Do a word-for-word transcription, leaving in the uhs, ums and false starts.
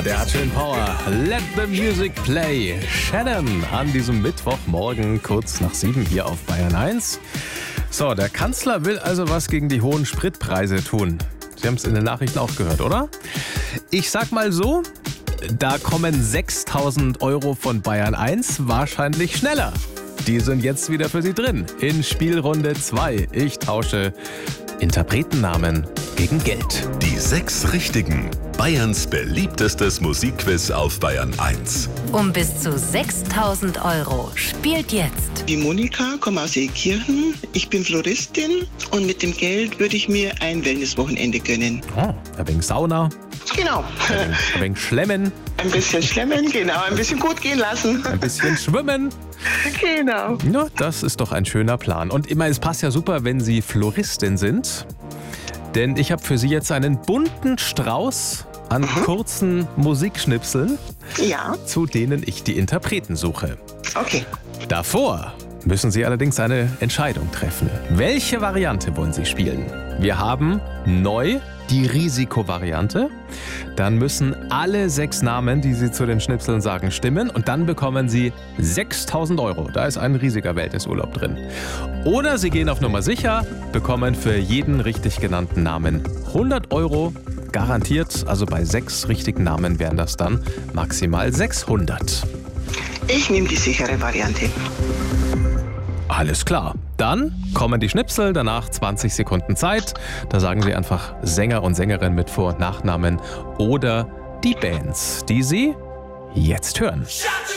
der hat schön Power. Let the music play. Shannon an diesem Mittwochmorgen kurz nach sieben hier auf Bayern eins. So, der Kanzler will also was gegen die hohen Spritpreise tun. Sie haben es in den Nachrichten auch gehört, oder? Ich sag mal so, da kommen sechstausend Euro von Bayern eins wahrscheinlich schneller. Die sind jetzt wieder für Sie drin in Spielrunde zwei. Ich tausche Interpretennamen gegen Geld. Die sechs Richtigen. Bayerns beliebtestes Musikquiz auf Bayern eins. Um bis zu sechstausend Euro spielt jetzt Die Monika, komme aus Eekirchen. Ich bin Floristin und mit dem Geld würde ich mir ein Wellnesswochenende gönnen. Oh, ein wenig Sauna, Genau. ein wenig, ein wenig Schlemmen, Ein bisschen schlemmen, genau. Ein bisschen gut gehen lassen. ein bisschen schwimmen. Genau. Ja, das ist doch ein schöner Plan. Und immer, es passt ja super, wenn Sie Floristin sind. Denn ich habe für Sie jetzt einen bunten Strauß an Mhm. kurzen Musikschnipseln, Ja, zu denen ich die Interpreten suche. okay. Davor müssen Sie allerdings eine Entscheidung treffen. Welche Variante wollen Sie spielen? Wir haben neu die Risikovariante. Dann müssen alle sechs Namen, die Sie zu den Schnipseln sagen, stimmen. Und dann bekommen Sie sechstausend Euro. Da ist ein riesiger Wellnessurlaub drin. Oder Sie gehen auf Nummer sicher, bekommen für jeden richtig genannten Namen hundert Euro. Garantiert, also bei sechs richtigen Namen wären das dann maximal sechshundert. Ich nehme die sichere Variante. Alles klar. Dann kommen die Schnipsel, danach zwanzig Sekunden Zeit. Da sagen Sie einfach Sänger und Sängerin mit Vor- und Nachnamen oder die Bands, die Sie jetzt hören.